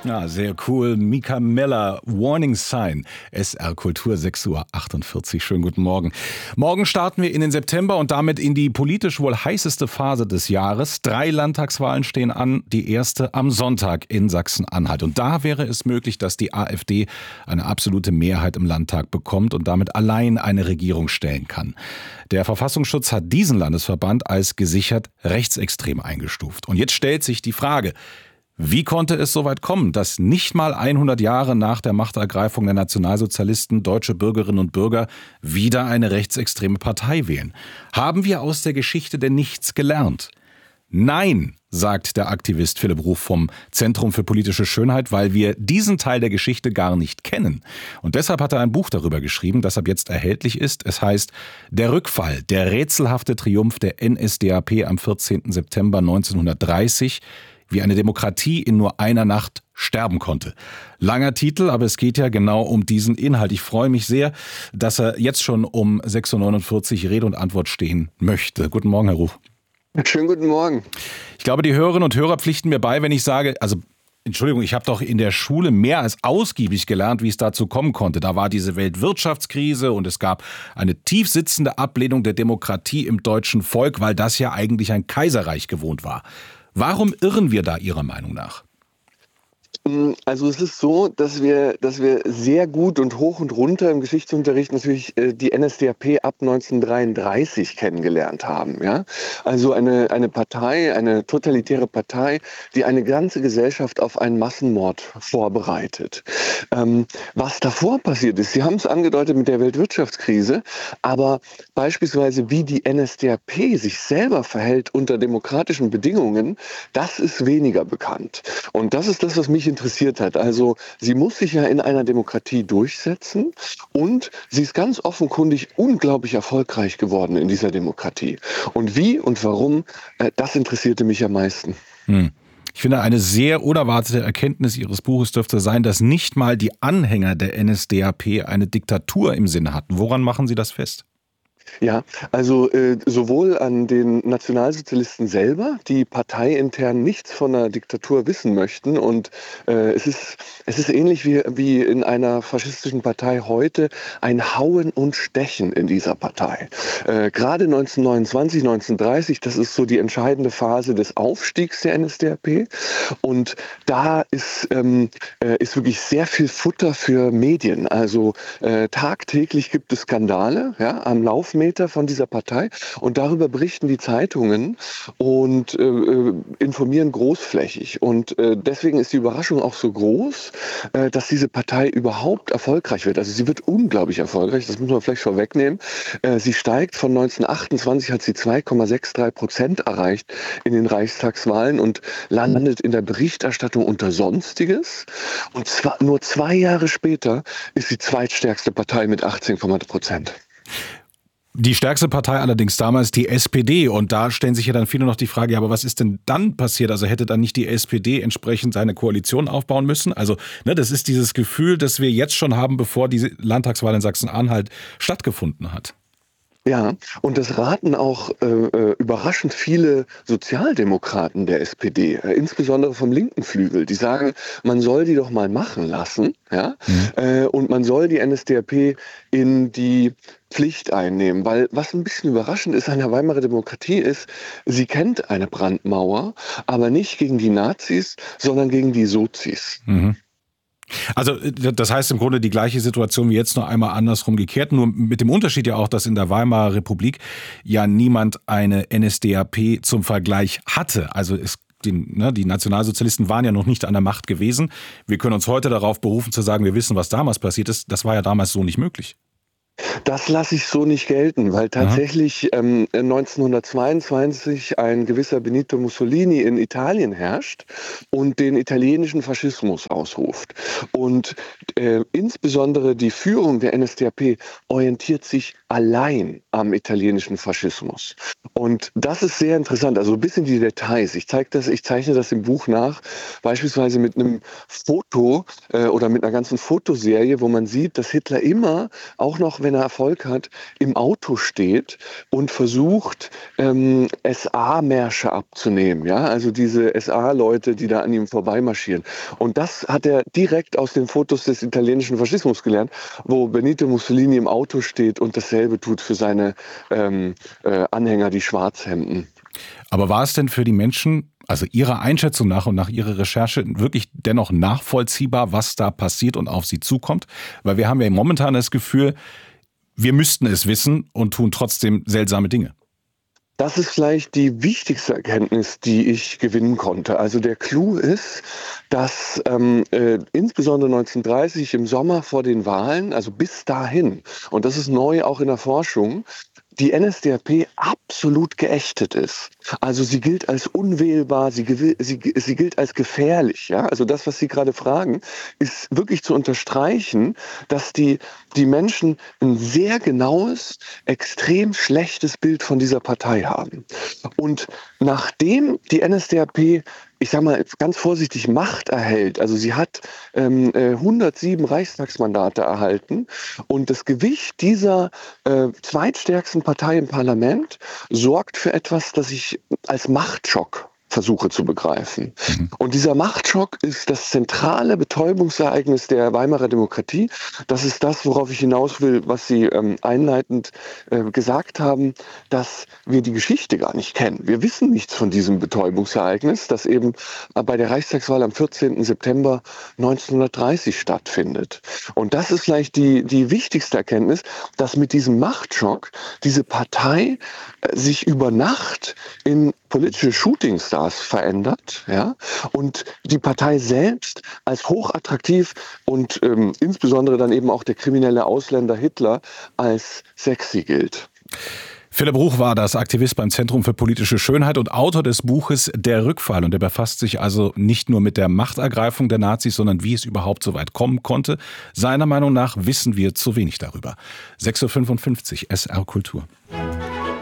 Ja, sehr cool. Mika Meller, Warning Sign. SR Kultur, 6:48 Uhr. Schönen guten Morgen. Morgen starten wir in den September und damit in die politisch wohl heißeste Phase des Jahres. 3 Landtagswahlen stehen an, die erste am Sonntag in Sachsen-Anhalt. Und da wäre es möglich, dass die AfD eine absolute Mehrheit im Landtag bekommt und damit allein eine Regierung stellen kann. Der Verfassungsschutz hat diesen Landesverband als gesichert rechtsextrem eingestuft. Und jetzt stellt sich die Frage: Wie konnte es so weit kommen, dass nicht mal 100 Jahre nach der Machtergreifung der Nationalsozialisten deutsche Bürgerinnen und Bürger wieder eine rechtsextreme Partei wählen? Haben wir aus der Geschichte denn nichts gelernt? Nein, sagt der Aktivist Philipp Ruf vom Zentrum für politische Schönheit, weil wir diesen Teil der Geschichte gar nicht kennen. Und deshalb hat er ein Buch darüber geschrieben, das ab jetzt erhältlich ist. Es heißt Der Rückfall, der rätselhafte Triumph der NSDAP am 14. September 1930, wie eine Demokratie in nur einer Nacht sterben konnte. Langer Titel, aber es geht ja genau um diesen Inhalt. Ich freue mich sehr, dass er jetzt schon um 6:49 Uhr Rede und Antwort stehen möchte. Guten Morgen, Herr Ruf. Schönen guten Morgen. Ich glaube, die Hörerinnen und Hörer pflichten mir bei, wenn ich sage, Entschuldigung, ich habe doch in der Schule mehr als ausgiebig gelernt, wie es dazu kommen konnte. Da war diese Weltwirtschaftskrise und es gab eine tief sitzende Ablehnung der Demokratie im deutschen Volk, weil das ja eigentlich ein Kaiserreich gewohnt war. Warum irren wir da Ihrer Meinung nach? Also es ist so, dass wir sehr gut und hoch und runter im Geschichtsunterricht natürlich die NSDAP ab 1933 kennengelernt haben. Ja? Also eine Partei, eine totalitäre Partei, die eine ganze Gesellschaft auf einen Massenmord vorbereitet. Was davor passiert ist, Sie haben es angedeutet mit der Weltwirtschaftskrise, aber beispielsweise wie die NSDAP sich selber verhält unter demokratischen Bedingungen, das ist weniger bekannt. Und das ist das, was mich interessiert hat. Also sie muss sich ja in einer Demokratie durchsetzen und sie ist ganz offenkundig unglaublich erfolgreich geworden in dieser Demokratie. Und wie und warum, das interessierte mich am meisten. Ich finde, eine sehr unerwartete Erkenntnis Ihres Buches dürfte sein, dass nicht mal die Anhänger der NSDAP eine Diktatur im Sinne hatten. Woran machen Sie das fest? Ja, also sowohl an den Nationalsozialisten selber, die parteiintern nichts von einer Diktatur wissen möchten. Und es ist ähnlich wie in einer faschistischen Partei heute ein Hauen und Stechen in dieser Partei. Gerade 1929, 1930, das ist so die entscheidende Phase des Aufstiegs der NSDAP. Und da ist wirklich sehr viel Futter für Medien. Also tagtäglich gibt es Skandale, ja, am Laufmeter von dieser Partei, und darüber berichten die Zeitungen und informieren großflächig. Und deswegen ist die Überraschung auch so groß, dass diese Partei überhaupt erfolgreich wird. Also sie wird unglaublich erfolgreich, das muss man vielleicht vorwegnehmen. Sie steigt von 1928, hat sie 2,63% erreicht in den Reichstagswahlen und landet in der Berichterstattung unter Sonstiges. Und zwar nur 2 Jahre später ist sie zweitstärkste Partei mit 18,%. Die stärkste Partei allerdings damals die SPD, und da stellen sich ja dann viele noch die Frage, ja, aber was ist denn dann passiert? Also hätte dann nicht die SPD entsprechend seine Koalition aufbauen müssen? Also das ist dieses Gefühl, das wir jetzt schon haben, bevor diese Landtagswahl in Sachsen-Anhalt stattgefunden hat. Ja, und das raten auch überraschend viele Sozialdemokraten der SPD, insbesondere vom linken Flügel. Die sagen, man soll die doch mal machen lassen, ja, und man soll die NSDAP in die Pflicht einnehmen, weil was ein bisschen überraschend ist an der Weimarer Demokratie ist, sie kennt eine Brandmauer, aber nicht gegen die Nazis, sondern gegen die Sozis. Also das heißt im Grunde die gleiche Situation wie jetzt, nur einmal andersrum gekehrt, nur mit dem Unterschied ja auch, dass in der Weimarer Republik ja niemand eine NSDAP zum Vergleich hatte. Also die Nationalsozialisten waren ja noch nicht an der Macht gewesen. Wir können uns heute darauf berufen zu sagen, wir wissen, was damals passiert ist. Das war ja damals so nicht möglich. Das lasse ich so nicht gelten, weil tatsächlich 1922 ein gewisser Benito Mussolini in Italien herrscht und den italienischen Faschismus ausruft. Und insbesondere die Führung der NSDAP orientiert sich allein am italienischen Faschismus. Und das ist sehr interessant, also bis in die Details. Ich zeichne das im Buch nach, beispielsweise mit einem Foto oder mit einer ganzen Fotoserie, wo man sieht, dass Hitler immer, auch noch wenn er Erfolg hat, im Auto steht und versucht, SA-Märsche abzunehmen. Ja? Also diese SA-Leute, die da an ihm vorbeimarschieren. Und das hat er direkt aus den Fotos des italienischen Faschismus gelernt, wo Benito Mussolini im Auto steht und dasselbe tut für seine Anhänger, die Schwarzhemden. Aber war es denn für die Menschen, also Ihrer Einschätzung nach und nach Ihrer Recherche, wirklich dennoch nachvollziehbar, was da passiert und auf Sie zukommt? Weil wir haben ja momentan das Gefühl, wir müssten es wissen und tun trotzdem seltsame Dinge. Das ist vielleicht die wichtigste Erkenntnis, die ich gewinnen konnte. Also der Clou ist, dass insbesondere 1930 im Sommer vor den Wahlen, also bis dahin, und das ist neu auch in der Forschung, die NSDAP absolut geächtet ist. Also sie gilt als unwählbar, sie gilt als gefährlich. Ja? Also das, was Sie gerade fragen, ist wirklich zu unterstreichen, dass die Menschen ein sehr genaues, extrem schlechtes Bild von dieser Partei haben. Und nachdem die NSDAP, ich sage mal ganz vorsichtig, Macht erhält, also sie hat 107 Reichstagsmandate erhalten und das Gewicht dieser zweitstärksten Partei im Parlament sorgt für etwas, das ich als Machtschock versuche zu begreifen. Und dieser Machtschock ist das zentrale Betäubungsereignis der Weimarer Demokratie. Das ist das, worauf ich hinaus will, was Sie einleitend gesagt haben, dass wir die Geschichte gar nicht kennen. Wir wissen nichts von diesem Betäubungsereignis, das eben bei der Reichstagswahl am 14. September 1930 stattfindet. Und das ist vielleicht die wichtigste Erkenntnis, dass mit diesem Machtschock diese Partei sich über Nacht in politische Shootingstars verändert, ja, und die Partei selbst als hochattraktiv und insbesondere dann eben auch der kriminelle Ausländer Hitler als sexy gilt. Philipp Ruch war das, Aktivist beim Zentrum für politische Schönheit und Autor des Buches Der Rückfall. Und er befasst sich also nicht nur mit der Machtergreifung der Nazis, sondern wie es überhaupt so weit kommen konnte. Seiner Meinung nach wissen wir zu wenig darüber. 6.55 Uhr, SR Kultur.